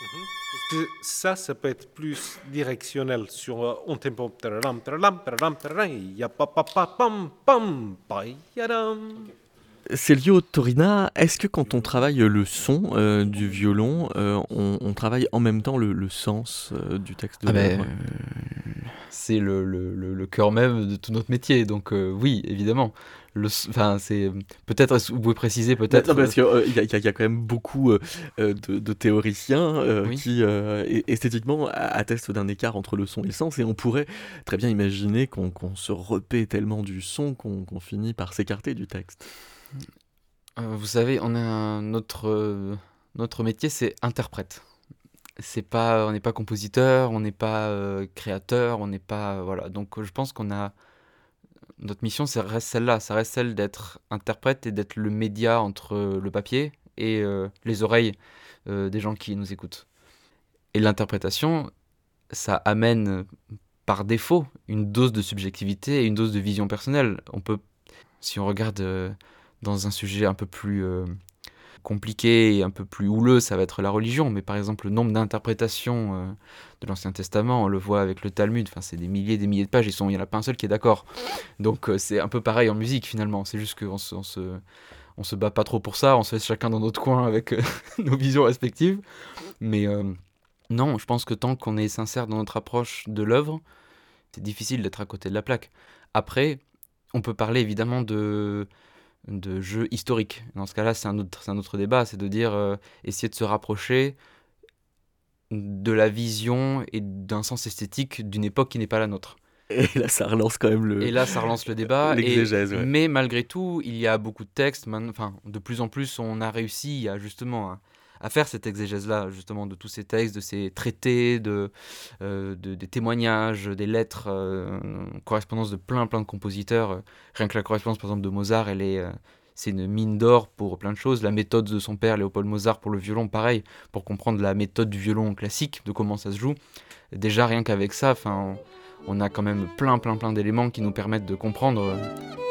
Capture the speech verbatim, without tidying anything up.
Parce que ça, ça peut être plus directionnel sur euh, un tempo. Tararam, tararam, tararam, tararam, et ya pa pa pa pam pam pa yadam. Célio Torina, est-ce que quand on travaille le son euh, du violon, euh, on, on travaille en même temps le, le sens euh, du texte de Ah ben, l'œuvre? euh, c'est le, le, le, le cœur même de tout notre métier, donc euh, oui, évidemment. Le, s- enfin, c'est peut-être, est-ce que vous pouvez préciser Non, peut-être. non, euh, parce qu'il y, a- y a y a quand même beaucoup euh, euh, de, de théoriciens euh, Oui. qui euh, é- esthétiquement a- attestent d'un écart entre le son et le sens, et on pourrait très bien imaginer qu'on qu'on se repaît tellement du son qu'on qu'on finit par s'écarter du texte. Euh, vous savez, on a un- notre euh, notre métier, c'est interprète. C'est pas, on n'est pas compositeur, on n'est pas euh, créateur, on n'est pas, euh, voilà. Donc euh, je pense qu'on a notre mission, ça reste celle-là, ça reste celle d'être interprète et d'être le média entre euh, le papier et euh, les oreilles euh, des gens qui nous écoutent. Et l'interprétation, ça amène euh, par défaut une dose de subjectivité et une dose de vision personnelle. On peut, si on regarde euh, dans un sujet un peu plus euh, compliqué et un peu plus houleux, ça va être la religion. Mais par exemple, le nombre d'interprétations euh, de l'Ancien Testament, on le voit avec le Talmud, enfin, c'est des milliers et des milliers de pages, il n'y en a pas un seul qui est d'accord. Donc euh, c'est un peu pareil en musique finalement, c'est juste qu'on se, on se, on se bat pas trop pour ça, on se laisse chacun dans notre coin avec euh, nos visions respectives. Mais euh, non, je pense que tant qu'on est sincère dans notre approche de l'œuvre, c'est difficile d'être à côté de la plaque. Après, on peut parler évidemment de, de jeux historiques. Dans ce cas-là, c'est un autre, c'est un autre débat, c'est de dire, euh, essayer de se rapprocher de la vision et d'un sens esthétique d'une époque qui n'est pas la nôtre. Et là, ça relance quand même Et le là, ça relance le débat. Et, l'exégèse, ouais. mais malgré tout, il y a beaucoup de textes. man- Enfin, de plus en plus, on a réussi à justement à, à faire cette exégèse-là, justement, de tous ces textes, de ces traités, de, euh, de- des témoignages, des lettres, euh, correspondances de plein, plein de compositeurs. Rien que la correspondance, par exemple, de Mozart, elle est, euh, c'est une mine d'or pour plein de choses. La méthode de son père, Léopold Mozart, pour le violon, pareil, pour comprendre la méthode du violon classique, de comment ça se joue. Déjà, rien qu'avec ça, enfin. On on a quand même plein plein plein d'éléments qui nous permettent de comprendre euh,